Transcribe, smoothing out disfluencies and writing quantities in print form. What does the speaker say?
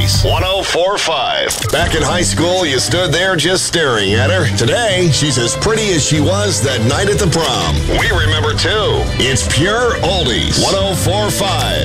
Oldies 104.5. Back in high school, you stood there just staring at her. Today, she's as pretty as she was that night at the prom. We remember too. It's Pure Oldies 104.5.